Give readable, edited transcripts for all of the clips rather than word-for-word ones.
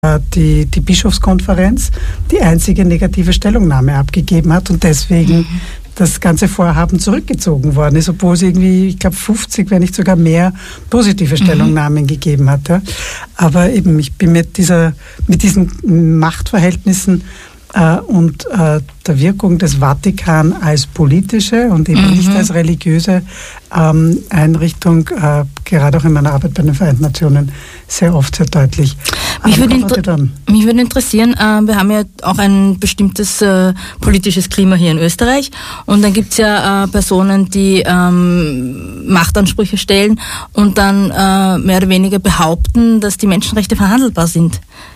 die Bischofskonferenz die einzige negative Stellungnahme abgegeben hat und deswegen das ganze Vorhaben zurückgezogen worden ist, obwohl es irgendwie, ich glaube 50, wenn nicht sogar mehr positive Stellungnahmen gegeben hat. Ja. Aber eben, ich bin mit diesen Machtverhältnissen und der Wirkung des Vatikan als politische und eben nicht als religiöse Einrichtung, gerade auch in meiner Arbeit bei den Vereinten Nationen, sehr oft sehr deutlich. Mich würde interessieren, wir haben ja auch ein bestimmtes politisches Klima hier in Österreich und dann gibt es ja Personen, die Machtansprüche stellen und dann mehr oder weniger behaupten, dass die Menschenrechte verhandelbar sind.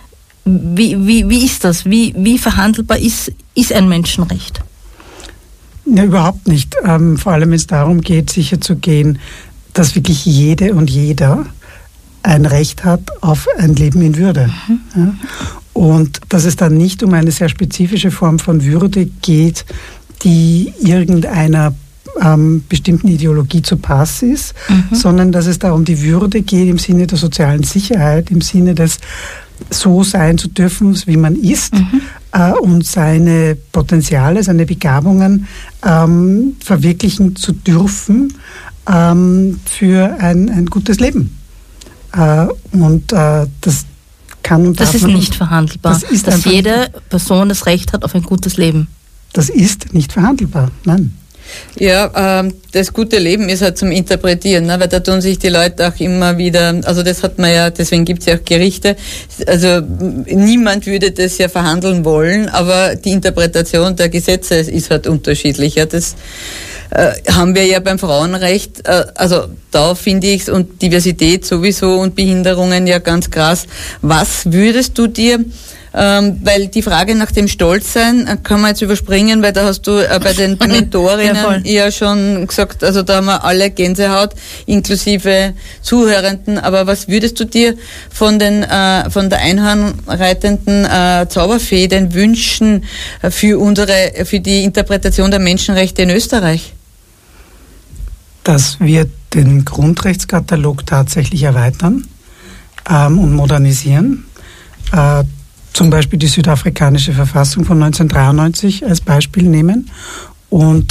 Wie ist das? Wie verhandelbar ist ein Menschenrecht? Ja, überhaupt nicht. Vor allem, wenn es darum geht, sicherzugehen, dass wirklich jede und jeder ein Recht hat auf ein Leben in Würde. Ja? Und dass es dann nicht um eine sehr spezifische Form von Würde geht, die irgendeiner bestimmten Ideologie zu Pass ist, sondern dass es da um die Würde geht im Sinne der sozialen Sicherheit, im Sinne des so sein zu dürfen, wie man ist und seine Potenziale, seine Begabungen verwirklichen zu dürfen für ein gutes Leben. Das kann und darf das ist nicht verhandelbar, dass jede Person das Recht hat auf ein gutes Leben. Das ist nicht verhandelbar, nein. Ja, das gute Leben ist halt zum Interpretieren, ne? Weil da tun sich die Leute auch immer wieder, also das hat man ja, deswegen gibt es ja auch Gerichte, also niemand würde das ja verhandeln wollen, aber die Interpretation der Gesetze ist halt unterschiedlich. Ja? Das haben wir ja beim Frauenrecht, also da finde ich es und Diversität sowieso und Behinderungen ja ganz krass. Was würdest du dir weil die Frage nach dem Stolzsein kann man jetzt überspringen, weil da hast du bei den Mentorinnen ja schon gesagt, also da haben wir alle Gänsehaut, inklusive Zuhörenden, aber was würdest du dir von der einhornreitenden Zauberfee denn wünschen für die Interpretation der Menschenrechte in Österreich? Dass wir den Grundrechtskatalog tatsächlich erweitern und modernisieren. Zum Beispiel die südafrikanische Verfassung von 1993 als Beispiel nehmen und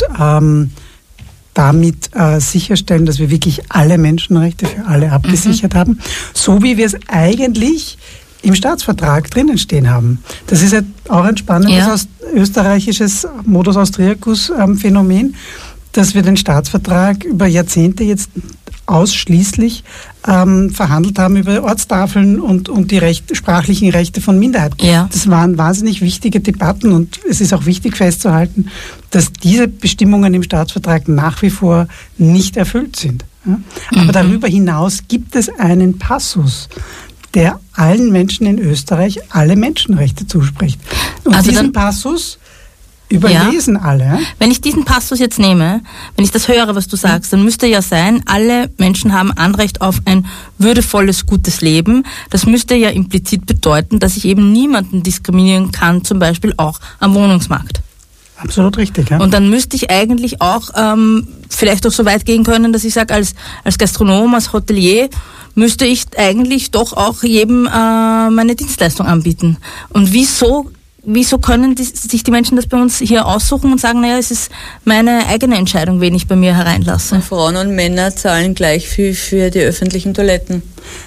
damit sicherstellen, dass wir wirklich alle Menschenrechte für alle abgesichert haben, so wie wir es eigentlich im Staatsvertrag drinnen stehen haben. Das ist ja auch ein spannendes österreichisches Modus Austriacus Phänomen, dass wir den Staatsvertrag über Jahrzehnte jetzt ausschließlich verhandelt haben über Ortstafeln und die sprachlichen Rechte von Minderheiten. Ja. Das waren wahnsinnig wichtige Debatten und es ist auch wichtig festzuhalten, dass diese Bestimmungen im Staatsvertrag nach wie vor nicht erfüllt sind. Ja? Aber darüber hinaus gibt es einen Passus, der allen Menschen in Österreich alle Menschenrechte zuspricht. Und also diesen Passus überlesen alle. Wenn ich diesen Passus jetzt nehme, wenn ich das höre, was du sagst, dann müsste ja sein, alle Menschen haben Anrecht auf ein würdevolles, gutes Leben. Das müsste ja implizit bedeuten, dass ich eben niemanden diskriminieren kann, zum Beispiel auch am Wohnungsmarkt. Absolut richtig, ja. Und dann müsste ich eigentlich auch vielleicht auch so weit gehen können, dass ich sage, als Gastronom, als Hotelier, müsste ich eigentlich doch auch jedem meine Dienstleistung anbieten. Und wieso können sich die Menschen das bei uns hier aussuchen und sagen, naja, es ist meine eigene Entscheidung, wen ich bei mir hereinlasse? Und Frauen und Männer zahlen gleich viel für die öffentlichen Toiletten.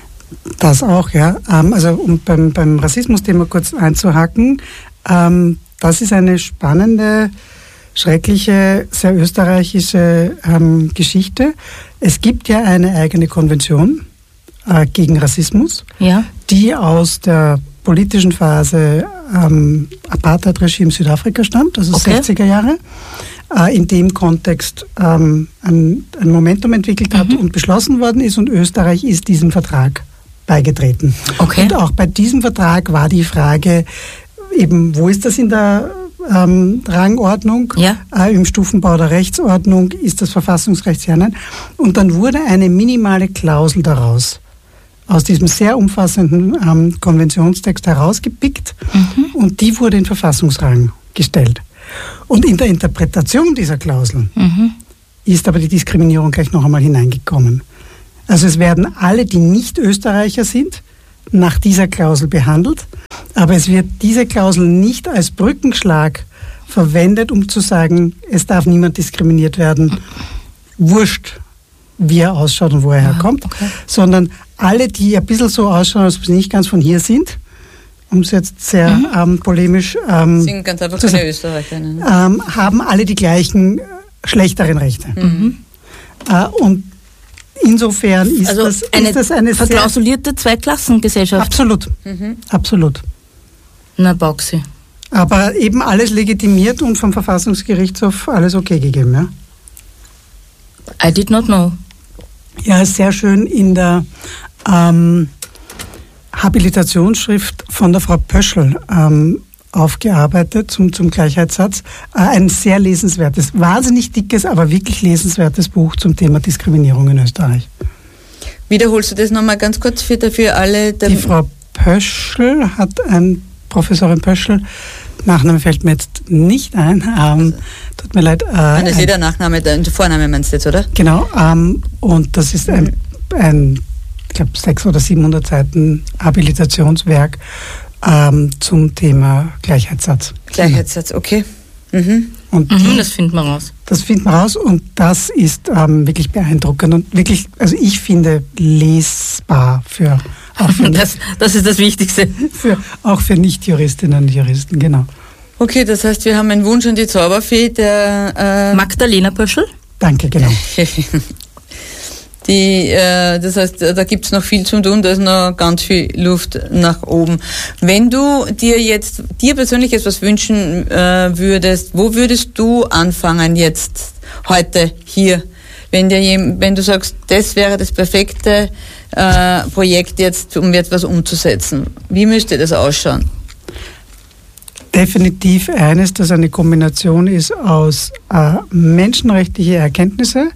Das auch, ja. Also um beim Rassismus-Thema kurz einzuhaken, das ist eine spannende, schreckliche, sehr österreichische Geschichte. Es gibt ja eine eigene Konvention gegen Rassismus, die aus der politischen Phase Apartheid-Regime Südafrika stammt, also 60er Jahre, in dem Kontext ein Momentum entwickelt hat und beschlossen worden ist und Österreich ist diesem Vertrag beigetreten. Okay. Und auch bei diesem Vertrag war die Frage eben, wo ist das in der Rangordnung, im Stufenbau der Rechtsordnung, ist das Verfassungsrecht, ja, nein. Und dann wurde eine minimale Klausel daraus aus diesem sehr umfassenden Konventionstext herausgepickt und die wurde in Verfassungsrang gestellt. Und in der Interpretation dieser Klauseln ist aber die Diskriminierung gleich noch einmal hineingekommen. Also es werden alle, die nicht Österreicher sind, nach dieser Klausel behandelt Aber es wird diese Klausel nicht als Brückenschlag verwendet, um zu sagen, es darf niemand diskriminiert werden, wurscht, wie er ausschaut und wo er herkommt, sondern alle, die ein bisschen so ausschauen, als ob sie nicht ganz von hier sind, um es jetzt sehr polemisch sind ganz einfach keine Österreicherinnen. Haben alle die gleichen schlechteren Rechte. Und insofern ist das eine verklausulierte Zweiklassengesellschaft. Absolut. Absolut. Na, Boxy. Aber eben alles legitimiert und vom Verfassungsgerichtshof alles okay gegeben, ja? I did not know. Ja, ist sehr schön in der Habilitationsschrift von der Frau Pöschl aufgearbeitet zum Gleichheitssatz. Ein sehr lesenswertes, wahnsinnig dickes, aber wirklich lesenswertes Buch zum Thema Diskriminierung in Österreich. Wiederholst du das nochmal ganz kurz für alle? Die Frau Pöschl Professorin Pöschl, Nachname fällt mir jetzt nicht ein, tut mir leid. Das ist der Nachname, der Vorname meinst du jetzt, oder? Genau, und das ist ein ich glaube, 600 oder 700 Seiten Habilitationswerk zum Thema Gleichheitssatz. Gleichheitssatz, okay. Und das finden wir raus. Das finden wir raus und das ist wirklich beeindruckend und wirklich, also ich finde, lesbar für das ist das Wichtigste. Auch für Nicht-Juristinnen und Juristen, genau. Okay, das heißt, wir haben einen Wunsch an die Zauberfee der Magdalena Pöschl. Danke, genau. Das heißt, da gibt es noch viel zu tun, da ist noch ganz viel Luft nach oben. Wenn du dir persönlich etwas wünschen würdest, wo würdest du anfangen jetzt, heute, hier? Wenn du sagst, das wäre das perfekte Projekt jetzt, um etwas umzusetzen. Wie müsste das ausschauen? Definitiv eines, das eine Kombination ist aus menschenrechtliche Erkenntnisse,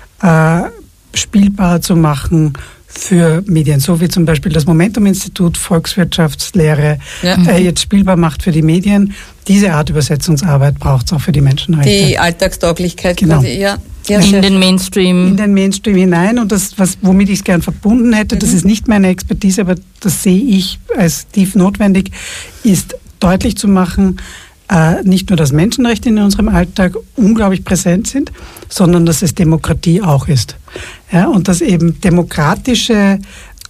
spielbar zu machen für Medien, so wie zum Beispiel das Momentum-Institut Volkswirtschaftslehre jetzt spielbar macht für die Medien. Diese Art Übersetzungsarbeit braucht es auch für die Menschenrechte. Die Alltagstauglichkeit quasi, ja. In den Mainstream. In den Mainstream hinein und das, womit ich es gern verbunden hätte, das ist nicht meine Expertise, aber das sehe ich als tief notwendig, ist deutlich zu machen, nicht nur, dass Menschenrechte in unserem Alltag unglaublich präsent sind, sondern dass es Demokratie auch ist. Ja, und dass eben demokratische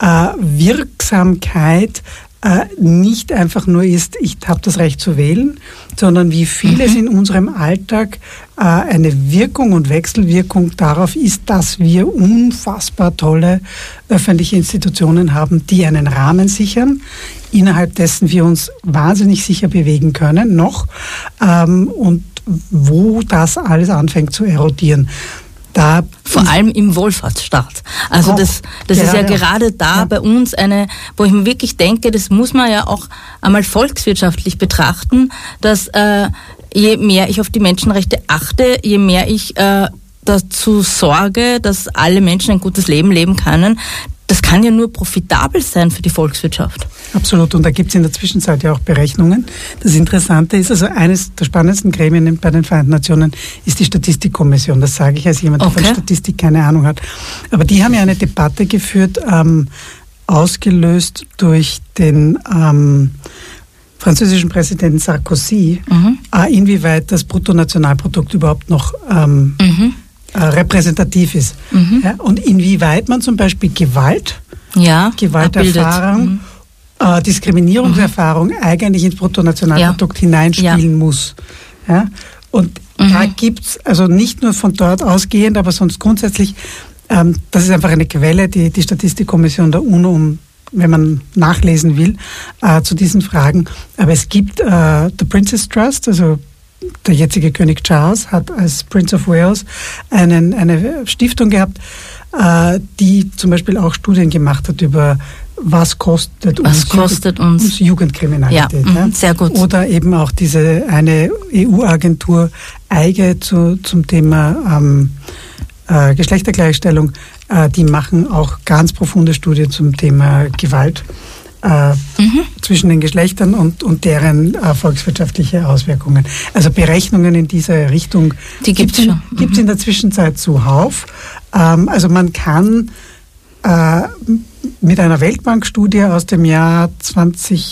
Wirksamkeit nicht einfach nur ist, ich habe das Recht zu wählen, sondern wie vieles in unserem Alltag eine Wirkung und Wechselwirkung darauf ist, dass wir unfassbar tolle öffentliche Institutionen haben, die einen Rahmen sichern, innerhalb dessen wir uns wahnsinnig sicher bewegen können noch und wo das alles anfängt zu erodieren. Vor allem im Wohlfahrtsstaat. Also das ist ja gerade da bei uns wo ich mir wirklich denke, das muss man ja auch einmal volkswirtschaftlich betrachten, dass je mehr ich auf die Menschenrechte achte, je mehr ich dazu sorge, dass alle Menschen ein gutes Leben leben können, das kann ja nur profitabel sein für die Volkswirtschaft. Absolut. Und da gibt es in der Zwischenzeit ja auch Berechnungen. Das Interessante ist, also eines der spannendsten Gremien bei den Vereinten Nationen ist die Statistikkommission. Das sage ich als jemand, der von Statistik keine Ahnung hat. Aber die haben ja eine Debatte geführt, ausgelöst durch den französischen Präsidenten Sarkozy, inwieweit das Bruttonationalprodukt überhaupt noch repräsentativ ist. Ja, und inwieweit man zum Beispiel Gewalterfahrung, Diskriminierungserfahrung eigentlich ins Bruttonationalprodukt hineinspielen muss. Ja? Und da gibt es, also nicht nur von dort ausgehend, aber sonst grundsätzlich, das ist einfach eine Quelle, die Statistikkommission der UNO, wenn man nachlesen will, zu diesen Fragen. Aber es gibt The Princess Trust, also der jetzige König Charles hat als Prince of Wales eine Stiftung gehabt, die zum Beispiel auch Studien gemacht hat über was kostet uns Jugendkriminalität. Ja, sehr gut. Oder eben auch diese eine EU-Agentur EIGE zum Thema Geschlechtergleichstellung, die machen auch ganz profunde Studien zum Thema Gewalt zwischen den Geschlechtern und deren volkswirtschaftliche Auswirkungen. Also Berechnungen in diese Richtung gibt es in der Zwischenzeit zuhauf. Also man kann mit einer Weltbankstudie aus dem Jahr 2010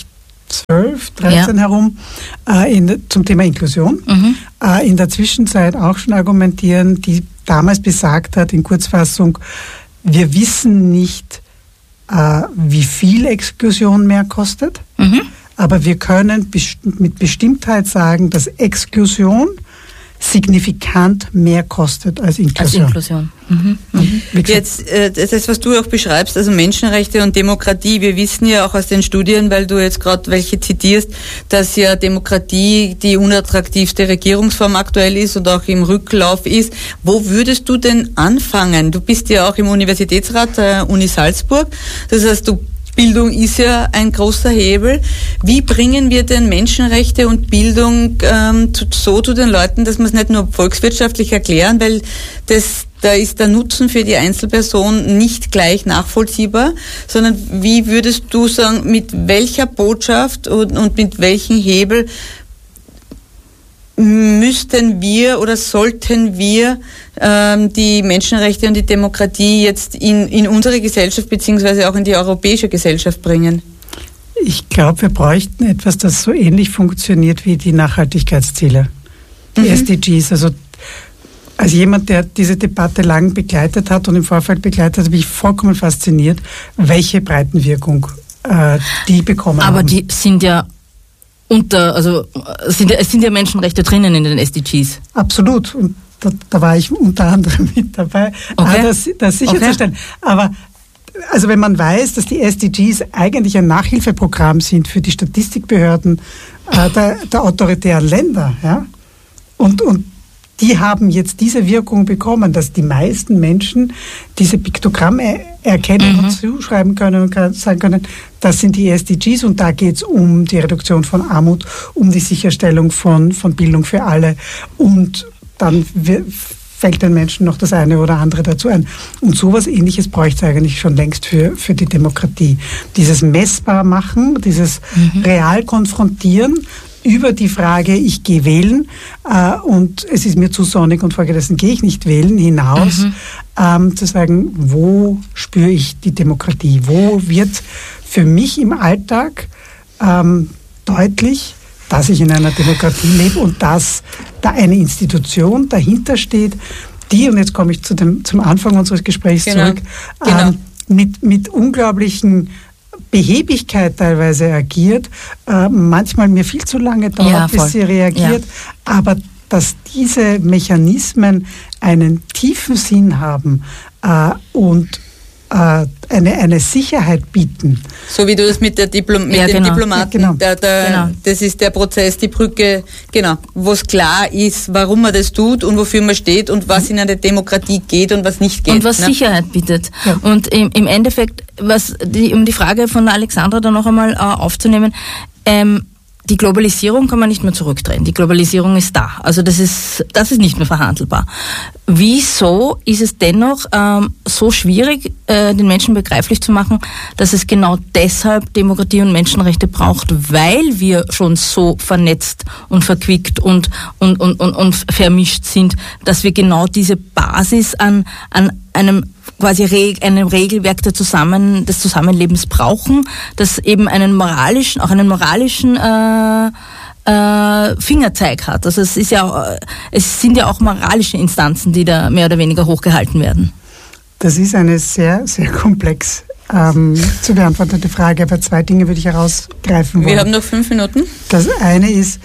12, 13 herum zum Thema Inklusion. In der Zwischenzeit auch schon argumentieren, die damals besagt hat in Kurzfassung, wir wissen nicht, wie viel Exklusion mehr kostet, aber wir können mit Bestimmtheit sagen, dass Exklusion signifikant mehr kostet als Inklusion. Jetzt, das, was du auch beschreibst, also Menschenrechte und Demokratie, wir wissen ja auch aus den Studien, weil du jetzt gerade welche zitierst, dass ja Demokratie die unattraktivste Regierungsform aktuell ist und auch im Rücklauf ist. Wo würdest du denn anfangen? Du bist ja auch im Universitätsrat der Uni Salzburg, das heißt, Bildung ist ja ein großer Hebel. Wie bringen wir denn Menschenrechte und Bildung so zu den Leuten, dass wir es nicht nur volkswirtschaftlich erklären, weil da ist der Nutzen für die Einzelperson nicht gleich nachvollziehbar, sondern wie würdest du sagen, mit welcher Botschaft und mit welchem Hebel müssten wir oder sollten wir die Menschenrechte und die Demokratie jetzt in unsere Gesellschaft beziehungsweise auch in die europäische Gesellschaft bringen? Ich glaube, wir bräuchten etwas, das so ähnlich funktioniert wie die Nachhaltigkeitsziele, die SDGs. Also als jemand, der diese Debatte lang begleitet hat und im Vorfeld begleitet hat, bin ich vollkommen fasziniert, welche Breitenwirkung die bekommen haben. Aber die sind ja es sind ja Menschenrechte drinnen in den SDGs. Absolut. Und da war ich unter anderem mit dabei, das sicherzustellen. Aber also wenn man weiß, dass die SDGs eigentlich ein Nachhilfeprogramm sind für die Statistikbehörden der autoritären Länder, ja, und die haben jetzt diese Wirkung bekommen, dass die meisten Menschen diese Piktogramme erkennen und zuschreiben können und sagen können, das sind die SDGs und da geht es um die Reduktion von Armut, um die Sicherstellung von Bildung für alle und dann fällt den Menschen noch das eine oder andere dazu ein. Und sowas Ähnliches bräuchte es eigentlich schon längst für die Demokratie. Dieses messbar machen, dieses real konfrontieren, über die Frage, ich gehe wählen und es ist mir zu sonnig und folgedessen gehe ich nicht wählen, hinaus zu sagen, wo spüre ich die Demokratie? Wo wird für mich im Alltag deutlich, dass ich in einer Demokratie lebe und dass da eine Institution dahinter steht, die, und jetzt komme ich zum Anfang unseres Gesprächs zurück, mit unglaublichen Behebigkeit teilweise agiert, manchmal mir viel zu lange dauert, bis sie reagiert, aber dass diese Mechanismen einen tiefen Sinn haben und eine Sicherheit bieten. So wie du das mit den Diplomaten, das ist der Prozess, die Brücke, wo es klar ist, warum man das tut und wofür man steht und was in einer Demokratie geht und was nicht geht. Und was Sicherheit bietet. Ja. Und im Endeffekt, um die Frage von Alexandra dann noch einmal aufzunehmen, die Globalisierung kann man nicht mehr zurückdrehen. Die Globalisierung ist da. Also das ist nicht mehr verhandelbar. Wieso ist es dennoch so schwierig, den Menschen begreiflich zu machen, dass es genau deshalb Demokratie und Menschenrechte braucht, weil wir schon so vernetzt und verquickt und vermischt sind, dass wir genau diese Basis an einem Regelwerk des Zusammenlebens brauchen, das eben einen moralischen Fingerzeig hat. Also es sind ja auch moralische Instanzen, die da mehr oder weniger hochgehalten werden. Das ist eine sehr, sehr komplex zu beantwortende Frage, aber zwei Dinge würde ich herausgreifen wollen. Wir haben noch 5 Minuten. Das eine ist,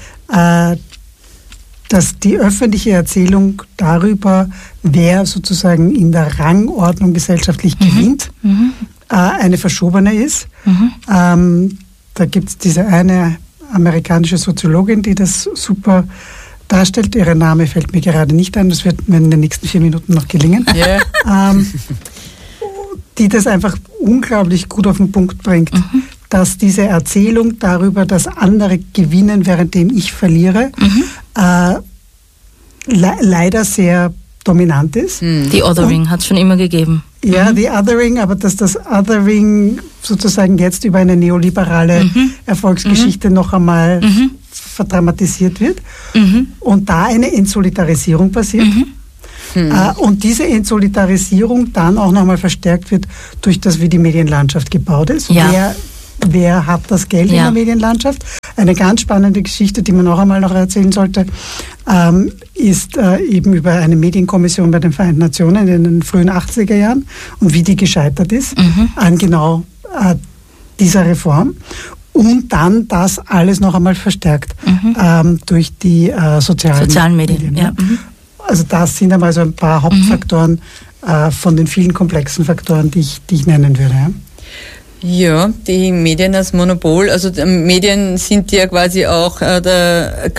dass die öffentliche Erzählung darüber, wer sozusagen in der Rangordnung gesellschaftlich gewinnt, eine verschobene ist. Da gibt es diese eine amerikanische Soziologin, die das super darstellt. Ihr Name fällt mir gerade nicht ein, das wird mir in den nächsten 4 Minuten noch gelingen. Yeah. Die das einfach unglaublich gut auf den Punkt bringt, dass diese Erzählung darüber, dass andere gewinnen, währenddem ich verliere, leider sehr dominant ist. Die Othering hat es schon immer gegeben. Ja, die Othering, aber dass das Othering sozusagen jetzt über eine neoliberale Erfolgsgeschichte noch einmal verdramatisiert wird und da eine Entsolidarisierung passiert. Und diese Entsolidarisierung dann auch nochmal verstärkt wird durch das, wie die Medienlandschaft gebaut ist. Ja. wer hat das Geld in der Medienlandschaft. Eine ganz spannende Geschichte, die man noch einmal erzählen sollte, ist eben über eine Medienkommission bei den Vereinten Nationen in den frühen 80er Jahren und wie die gescheitert ist an genau dieser Reform. Und dann das alles noch einmal verstärkt durch die sozialen Medien. Ja. Also das sind einmal so ein paar Hauptfaktoren von den vielen komplexen Faktoren, die ich nennen würde. Ja, die Medien als Monopol, also Medien sind ja quasi auch, also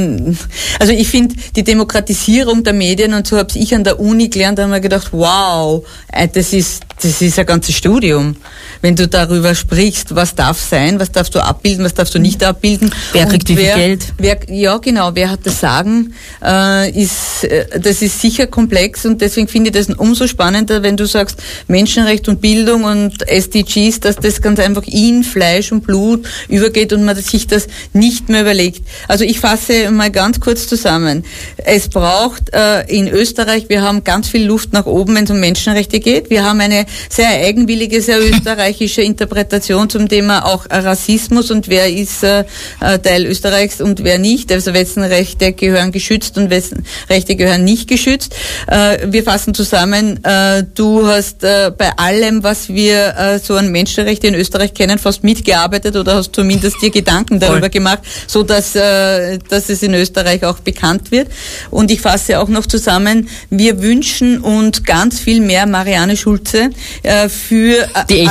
ich finde die Demokratisierung der Medien, und so habe ich an der Uni gelernt, da haben wir gedacht, wow, das ist ein ganzes Studium. Wenn du darüber sprichst, was darf sein, was darfst du abbilden, was darfst du nicht abbilden. Wer kriegt wie viel Geld? Wer hat das Sagen, das ist sicher komplex, und deswegen finde ich das umso spannender, wenn du sagst, Menschenrecht und Bildung und SDGs, dass das ganz einfach in Fleisch und Blut übergeht und man sich das nicht mehr überlegt. Also ich fasse mal ganz kurz zusammen. Es braucht in Österreich, wir haben ganz viel Luft nach oben, wenn es um Menschenrechte geht. Wir haben eine sehr eigenwillige, sehr österreichische Interpretation zum Thema auch Rassismus und wer ist Teil Österreichs und wer nicht. Also wessen Rechte gehören geschützt und wessen Rechte gehören nicht geschützt. Wir fassen zusammen, du hast bei allem, was wir so an Menschenrechte in Österreich kennen, fast mitgearbeitet oder hast zumindest dir Gedanken darüber gemacht, so dass es in Österreich auch bekannt wird. Und ich fasse auch noch zusammen, wir wünschen uns ganz viel mehr Marianne Schulze für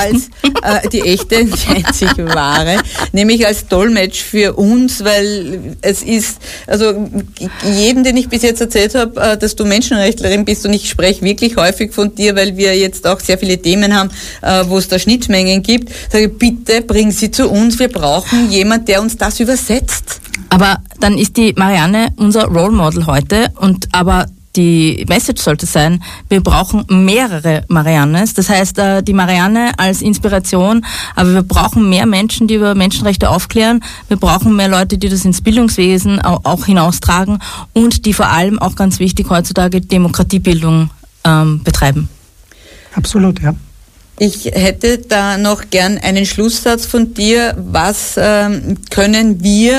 die echte, die einzig wahre, nämlich als Dolmetsch für uns, weil es ist, also jedem, den ich bis jetzt erzählt habe, dass du Menschenrechtlerin bist, und ich spreche wirklich häufig von dir, weil wir jetzt auch sehr viele Themen haben, wo es da Schnittmengen gibt, sage ich, bitte bring sie zu uns, wir brauchen jemand, der uns das übersetzt. Aber dann ist die Marianne unser Role Model heute, aber die Message sollte sein, wir brauchen mehrere Mariannes. Das heißt, die Marianne als Inspiration, aber wir brauchen mehr Menschen, die über Menschenrechte aufklären. Wir brauchen mehr Leute, die das ins Bildungswesen auch hinaustragen und die vor allem auch ganz wichtig heutzutage Demokratiebildung betreiben. Absolut, ja. Ich hätte da noch gern einen Schlusssatz von dir. Was können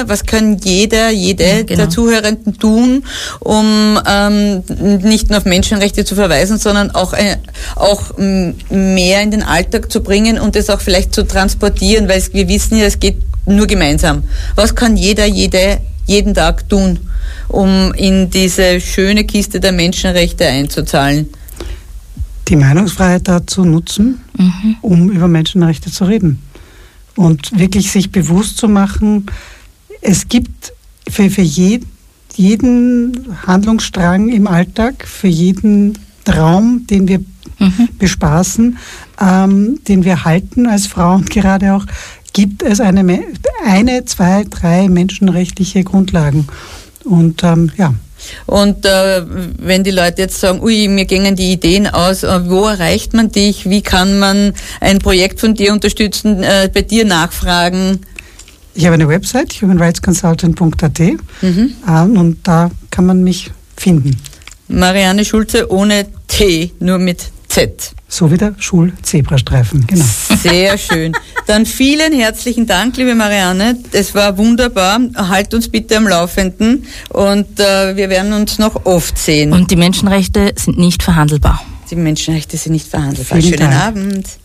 jede der Zuhörenden tun, um nicht nur auf Menschenrechte zu verweisen, sondern auch mehr in den Alltag zu bringen und es auch vielleicht zu transportieren, weil wir wissen ja, es geht nur gemeinsam. Was kann jeden Tag tun, um in diese schöne Kiste der Menschenrechte einzuzahlen? Die Meinungsfreiheit dazu nutzen, um über Menschenrechte zu reden. Und wirklich sich bewusst zu machen, es gibt für jeden Handlungsstrang im Alltag, für jeden Traum, den wir bespaßen, den wir halten als Frauen gerade auch, gibt es eine, zwei, drei menschenrechtliche Grundlagen. Und Und wenn die Leute jetzt sagen, mir gingen die Ideen aus, wo erreicht man dich, wie kann man ein Projekt von dir unterstützen, bei dir nachfragen? Ich habe eine Website, humanrightsconsultant.at, und da kann man mich finden. Marianne Schulze ohne T, nur mit Z. So wie der Schulzebrastreifen, genau. Sehr schön. Dann vielen herzlichen Dank, liebe Marianne. Es war wunderbar. Halt uns bitte am Laufenden und wir werden uns noch oft sehen. Und die Menschenrechte sind nicht verhandelbar. Die Menschenrechte sind nicht verhandelbar. Schönen Abend.